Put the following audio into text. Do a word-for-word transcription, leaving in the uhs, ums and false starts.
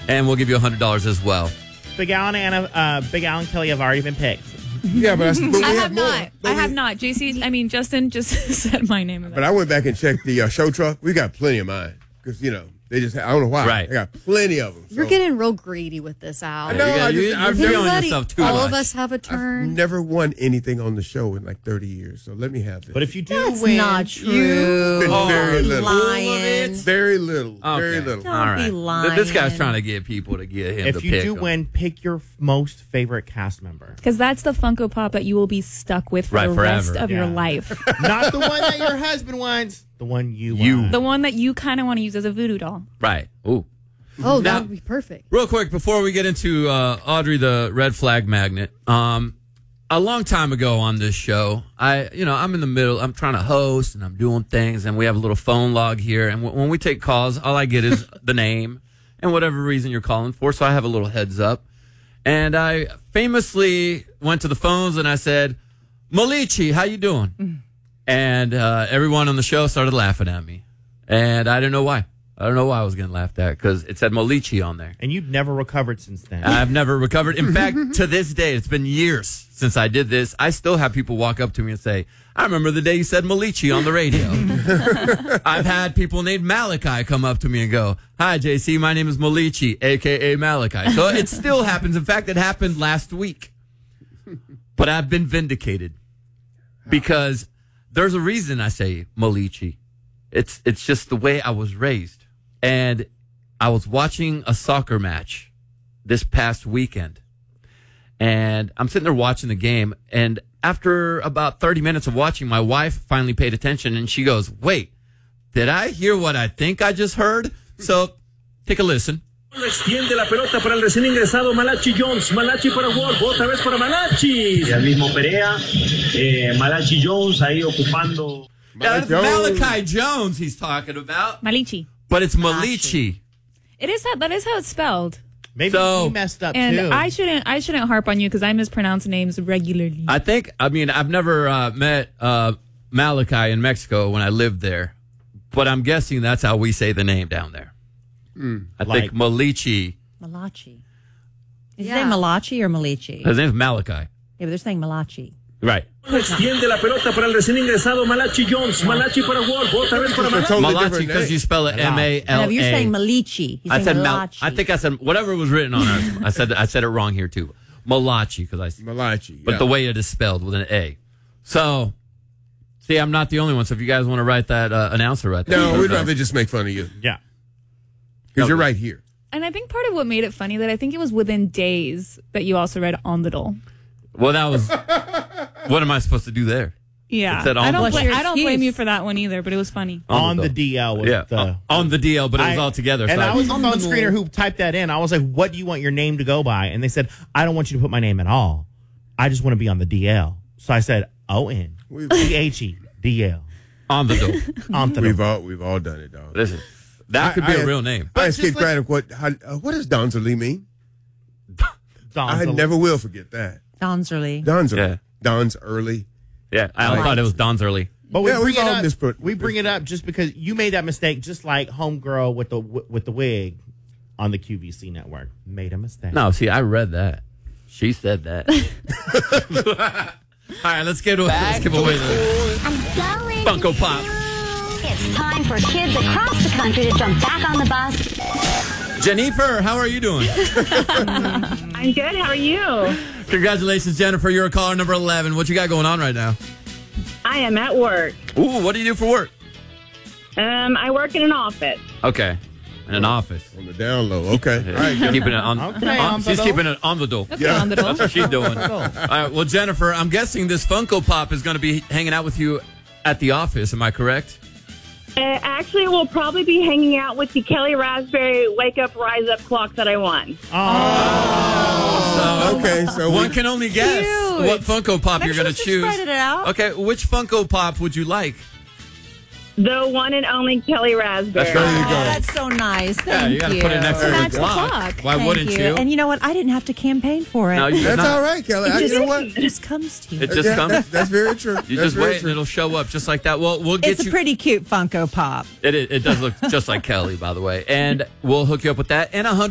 and we'll give you one hundred dollars as well. Big Al and Anna, uh, Big Al and Kelly have already been picked. Yeah, but, I, but we I have, have more. not. But I we- have not. J C, I mean, Justin just said my name. But I went back and checked the uh, show truck. We got plenty of mine because, you know, they just, I don't know why. Right. They got plenty of them. You're so. getting real greedy with this, Al. I know, you I got- just- you- I've you're never- feeling Everybody, yourself too all much. of us have a I've turn. never won anything on the show in like thirty years, so let me have this. But if you do That's win, not true. Been Oh, very little. lying. Very little. Okay. Very little. Don't All right. be Th- This guy's lying. trying to get people to get him if to you pick do him. win, pick your f- most favorite cast member. Because that's the Funko Pop that you will be stuck with for Right, the forever. rest of your Yeah. life. Not the one that your husband wants, the one you, You. want. The one that you kind of want to use as a voodoo doll. Right. Ooh. Oh, Now- that would be perfect. Real quick, before we get into uh, Audrey the red flag magnet, um, a long time ago on this show, I, you know, I'm in the middle, I'm trying to host and I'm doing things, and we have a little phone log here. And w- when we take calls, all I get is the name and whatever reason you're calling for. So I have a little heads up. And I famously went to the phones and I said, Malichi, how you doing? Mm. And uh, everyone on the show started laughing at me. And I didn't know why. I don't know why I was getting laughed at because it said Malichi on there. And you've never recovered since then. I've never recovered. In fact, to this day, it's been years since I did this. I still have people walk up to me and say, I remember the day you said Malichi on the radio. I've had people named Malachi come up to me and go, hi, J C, my name is Malichi, a k a. Malachi. So it still happens. In fact, it happened last week. But I've been vindicated because there's a reason I say Malichi. It's, it's just the way I was raised. And I was watching a soccer match this past weekend. And I'm sitting there watching the game. And after about thirty minutes of watching, my wife finally paid attention. And she goes, wait, did I hear what I think I just heard? So take a listen. Extiende la pelota para el recién ingresado Malachi Jones. Malachi para Wolf, otra vez para Malachi. Y al mismo Perea, eh, Malachi Jones ahí ocupando. Yeah, that's Jones. Malachi Jones he's talking about. Malichi. But it's Malichi. It is how, that is how it's spelled. Maybe So- he messed up And too. I shouldn't I shouldn't harp on you because I mispronounce names regularly. I think, I mean, I've never uh, met uh, Malachi in Mexico when I lived there. But I'm guessing that's how we say the name down there. I Like- think Malichi. Malachi. Is Yeah. it Malachi or Malichi? His name's Malachi. Yeah, but they're saying Malachi. Right. Extiende la pelota para el recién ingresado Malachi Jones. Malachi para Wolf, otra vez para It's a Malachi. totally Malachi, different because name. you spell it M A L No, you're saying A. Malichi. He's I saying said Mal- Malachi. I think I said whatever was written on ours. I said I said it wrong here too. Malachi, because I. Malachi. But yeah. the way it is spelled with an A. So, see, I'm not the only one. So if you guys want to write that uh, announcer right there. No, we'd rather just make fun of you yeah. because you're right here. And I think part of what made it funny that I think it was within days that you also read on the doll. Well, that was. What am I supposed to do there? Yeah. It said on I the don't doll. bla- I don't blame Excuse. you for that one either, but it was funny. On the doll. D L was Yeah, the uh, on the D L, but it was I- all together. And so I was the On phone the screener little- who typed that in. I was like, what do you want your name to go by? And they said, I don't want you to put my name at all. I just want to be on the D L. So I said, O N C H E D L. on the door. On the We've all we've all done it, dog. Listen, that could be I- a I- real name. I But asked just Kid like- Craddock what how, uh, what does Donzerly mean? I Donzel. never will forget that. Donzerly. Don's Yeah. Don's early. Yeah, I Right. thought it was Don's early. But we Yeah, bring we've it all up. misput- we bring it up just because you made that mistake, just like homegirl with the with the wig on the Q V C network made a mistake. No, see, I read that. She said that. All right, let's get let's give away the I'm going Funko to Pop. It's time for kids across the country to jump back on the bus. Jennifer, how are you doing? I'm good. How are you? Congratulations, Jennifer. You're a caller number eleven. What you got going on right now? I am at work. Ooh, what do you do for work? Um, I work in an office. Okay, in an office. On the down low. Okay. All right. good. Keeping it on. Okay, on- on the she's door. keeping it on the door. Okay, on the doll. That's what she's doing. All right. Well, Jennifer, I'm guessing this Funko Pop is going to be hanging out with you at the office. Am I correct? Uh, actually, we'll probably be hanging out with the Kelly Raspberry Wake Up, Rise Up clock that I won. So Okay. So one we, can only guess Cute. what Funko Pop Maybe you're going to just choose. spread it out. Okay, which Funko Pop would you like? The one and only Kelly Raspberry. That's right. there you Oh, go. that's so nice. Thank Yeah, you got to put it next to Match the the clock. clock. Why Thank wouldn't you? And you know what? I didn't have to campaign for it. No, you did That's not. all right, Kelly. I, you know what? It just comes to you. It just Yeah, comes. that's, that's very true. You That's just very wait true. and it'll show up just like that. Well, we'll get It's you. a pretty cute Funko Pop. It, it, it does look just like Kelly, by the way. And we'll hook you up with that and a hundred.